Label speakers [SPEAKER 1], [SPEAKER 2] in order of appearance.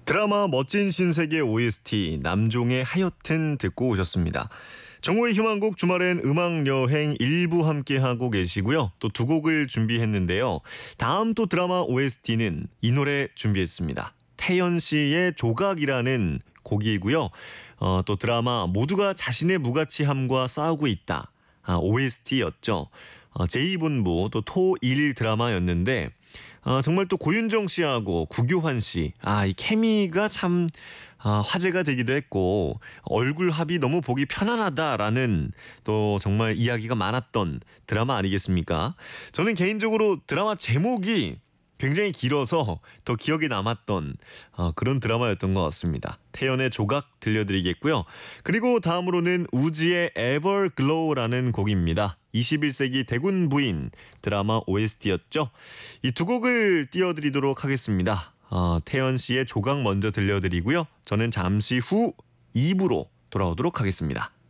[SPEAKER 1] 드라마 멋진 신세계 OST 남종의 하얏튼 듣고 오셨습니다. 정호의 희망곡 주말엔 음악여행 일부 함께하고 계시고요. 또 두 곡을 준비했는데요. 다음 또 드라마 OST는 이 노래 준비했습니다. 태연 씨의 조각이라는 곡이고요. 또 드라마 모두가 자신의 무가치함과 싸우고 있다. OST였죠. 제2본부 또 토1 드라마였는데 정말 또 고윤정 씨하고 구교환 씨, 이 케미가 참 화제가 되기도 했고 얼굴 합이 너무 보기 편안하다라는 또 정말 이야기가 많았던 드라마 아니겠습니까? 저는 개인적으로 드라마 제목이 굉장히 길어서 더 기억에 남았던 그런 드라마였던 것 같습니다. 태연의 조각 들려드리겠고요. 그리고 다음으로는 우지의 Everglow라는 곡입니다. 21세기 대군 부인 드라마 OST였죠. 이 두 곡을 띄워드리도록 하겠습니다. 태연 씨의 조각 먼저 들려드리고요. 저는 잠시 후 2부로 돌아오도록 하겠습니다.